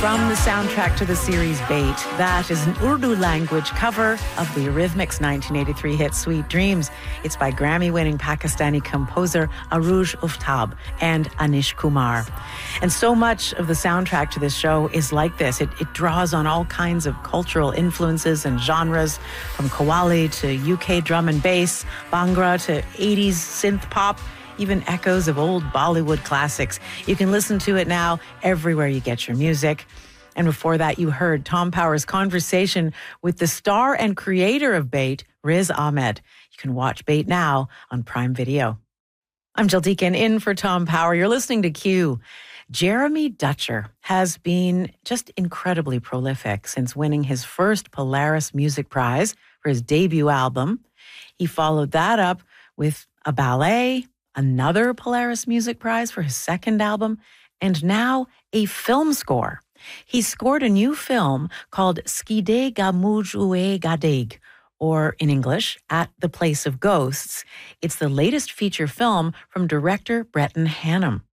From the soundtrack to the series Bait, that is an Urdu language cover of the Eurythmics' 1983 hit Sweet Dreams. It's by Grammy-winning Pakistani composer Arooj Uftab and Anish Kumar. And so much of the soundtrack to this show is like this. It draws on all kinds of cultural influences and genres, from Qawwali to UK drum and bass, Bhangra to 80s synth pop, even echoes of old Bollywood classics. You can listen to it now everywhere you get your music. And before that, you heard Tom Power's conversation with the star and creator of Bait, Riz Ahmed. You can watch Bait now on Prime Video. I'm Jill Deacon in for Tom Power. You're listening to Q. Jeremy Dutcher has been just incredibly prolific since winning his first Polaris Music Prize for his debut album. He followed that up with a ballet, another Polaris Music Prize for his second album, and now a film score. He scored a new film called Skide Gamuj Ue Gadeg, or in English, At the Place of Ghosts. It's the latest feature film from director Breton Hannum.